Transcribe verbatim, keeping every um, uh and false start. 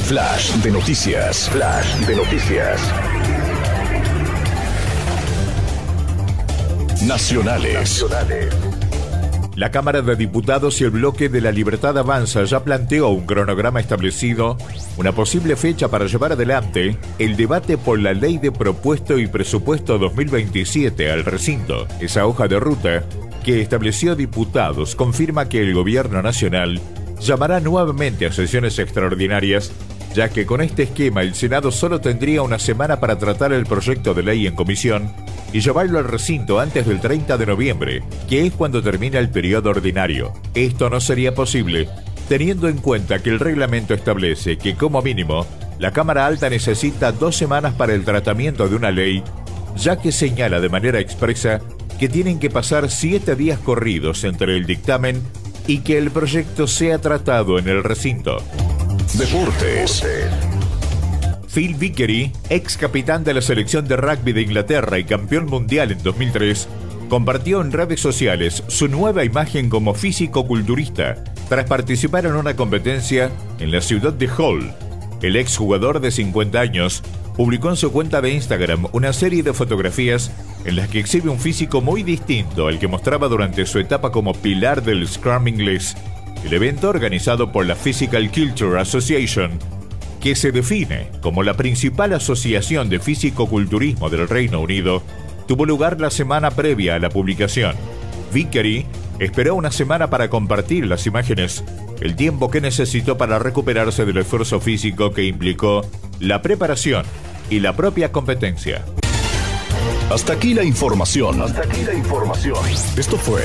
Flash de noticias. Flash de noticias. Nacionales. Nacionales. La Cámara de Diputados y el Bloque de la Libertad Avanza ya planteó un cronograma establecido, una posible fecha para llevar adelante el debate por la Ley de Propuesto y Presupuesto dos mil veintisiete al recinto. Esa hoja de ruta que estableció diputados confirma que el Gobierno Nacional llamará nuevamente a sesiones extraordinarias, ya que con este esquema el Senado solo tendría una semana para tratar el proyecto de ley en comisión y llevarlo al recinto antes del treinta de noviembre, que es cuando termina el periodo ordinario. Esto no sería posible, teniendo en cuenta que el reglamento establece que, como mínimo, la Cámara Alta necesita dos semanas para el tratamiento de una ley, ya que señala de manera expresa que tienen que pasar siete días corridos entre el dictamen y que el proyecto sea tratado en el recinto. Deportes. Phil Vickery, ex capitán de la selección de rugby de Inglaterra y campeón mundial en dos mil tres, compartió en redes sociales su nueva imagen como físico-culturista tras participar en una competencia en la ciudad de Hull. El exjugador de cincuenta años publicó en su cuenta de Instagram una serie de fotografías en las que exhibe un físico muy distinto al que mostraba durante su etapa como pilar del Scrum inglés, el evento organizado por la Physical Culture Association, que se define como la principal asociación de físico-culturismo del Reino Unido, tuvo lugar la semana previa a la publicación. Vickery esperó una semana para compartir las imágenes, el tiempo que necesitó para recuperarse del esfuerzo físico que implicó la preparación y la propia competencia. Hasta aquí la información. Hasta aquí la información. Esto fue